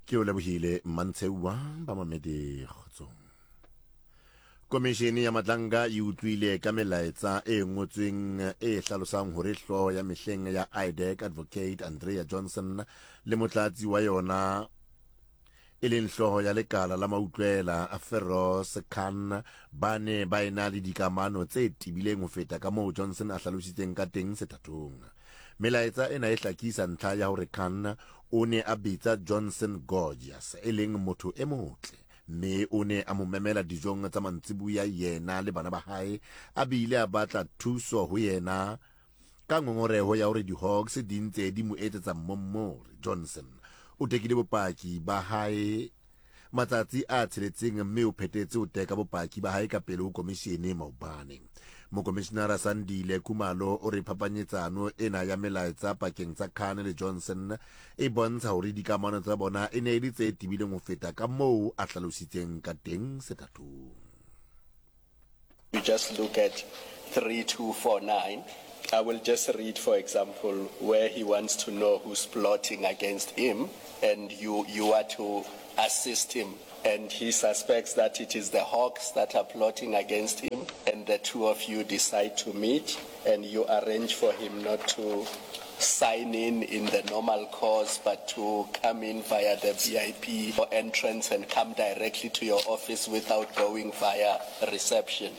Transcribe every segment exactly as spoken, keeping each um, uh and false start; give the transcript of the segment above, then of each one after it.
ke o lebohile Mantsewa ba mamedi kgotsong. Komishene ya Matlanka e utlwile ka melaetsa e ngotsweng e hlalosang hore hlooho ya mehleng ya I D E C Advocate Andrea Johnson le motlatsi wa yona e leng hlooho ya lekala la mautlwela a Feroz Khan ba ne ba ena le dikamano tse tibileng ho feta ka moo Johnson a hlalositseng ka teng sethathong. Melaetsa ena e hlakisa ntlha ya hore Khan o ne a bitsa Johnson gorgeous e leng motho e motle, mme o ne a mo memela dijong tsa mantsibuya yena le bana ba hae a bile a batla thuso ho yena ka ngongoreho ya hore di-Hawks di ntse di mo etsetsa mmommore. Johnson o tekile bopaki ba hae matsatsi a tsheletseng mme o phetetse ho teka bopaki ba hae ka pele ho komishene maobane. Mokomishenara Sandile Khumalo o re phapanyetsano ena ya melaetsa pakeng tsa Khan le Johnson e bontsha hore dikamano tsa bona e ne e le tse tibileng ho feta ka moo a hlalositseng ka teng sethathong. You just look at three two four nine. I will just read, for example, where he wants to know who's plotting against him, and you you are to assist him. And he suspects that it is the Hawks that are plotting against him, and the two of you decide to meet, and you arrange for him not to sign in in the normal course, but to come in via the V I P entrance and come directly to your office without going via reception.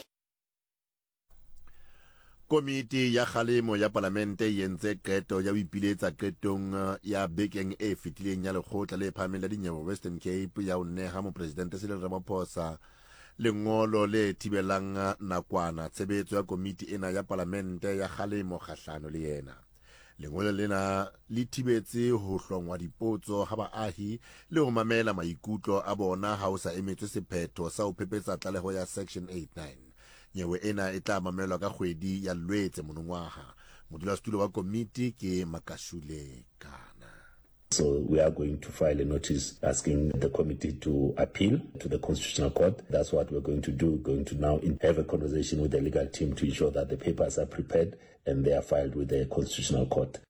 Komiti ya kgalemo ya Palamente e entse qeto ya ho ipiletsa qetong ya bekeng e fetileng ya lekgotla le phahameng la dinyewe Western Cape ya ho neha mopresidente Cyril Ramaphosa lengolo le thibelang nakwana tshebetso ya komiti ena ya Palamente ya kgalemo kgahlano le yena. Lengolo lena le thibetse ho hlongwa dipotso ha baahi le ho mamela maikutlo a bona ha o sa emetswe sephetho sa ho phephetsa tlaleho ya section eighty-nine. Nyewe ena e tla mamelwa ka kgwedi ya Lwetse monongwaha. Modulasetulo wa komiti ke Makashule Kana. So we are going to file a notice asking the committee to appeal to the Constitutional Court. That's what we're going to do. We're going to now have a conversation with the legal team to ensure that the papers are prepared and they are filed with the Constitutional Court.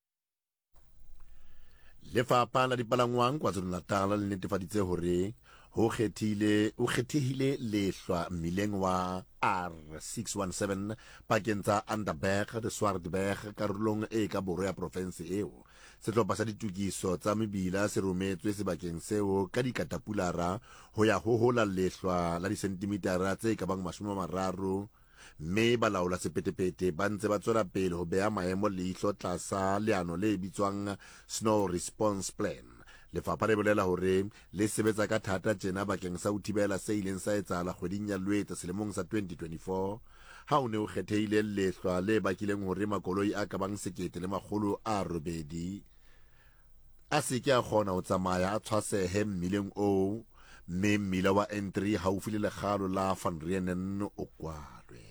Lefapha la dipalangwang KwaZulu-Natal le netefaditse hore ho khethile o khethehile lehlwa mmileng wa R six one seven pakeng tsa Underberg le Swartberg karolong e ka boro ya province eo. Sehlopha sa ditukiso tsa mebila se rometswe sebakeng seo ka dikatapulara ho ya ho hola lehlwa la disentimitara tse ka bang mashome a mararo, mme balaola sepetepete ba ntse ba tswela pele ho beha maemo leihlo tlasa leano le bitswang Snow Response Plan. Lefapha le bolela hore le sebetsa ka thata tjena bakeng sa ho thibela se ileng sa etsahala kgweding ya Lwetse selemong sa twenty twenty-four ha o ne o kgethehile lehlwa le bakileng hore makoloi a ka bang sekete le makgolo a robedi a se ke a kgona ho tsamaya a tshwasehe mmileng oo, mme mmila wa N three haufi le lekgalo la Van Rieenen o kwalwe.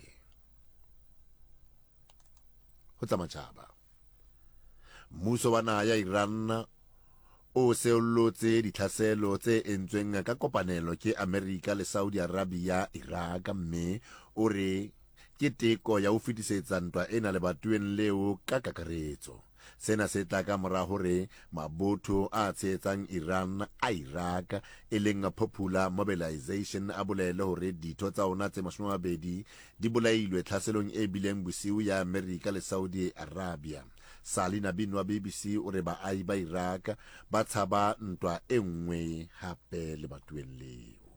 Ho tsamatjhaba mmuso wa naha ya Iran o seollotse ditlhaselo tse entsweng ka kopanelo ke Amerika le Saudi Arabia Iraq, mme o re ke teko ya ho fetisetsa ntwa ena le batuen leo ka kakaretso. Sena se tla ka mora hore mabotho a tshehetsang Iran a Iraq e leng Popular Mobilization a bolele hore ditho tsa ona tse mashome a mabedi di bolailwe tlhaselong e bileng bosiu ya Amerika le Saudi Arabia. Salina Bin wa B B C o re baahi ba Iraq ba tshaba ntwa e nngwe hape le batuen leo.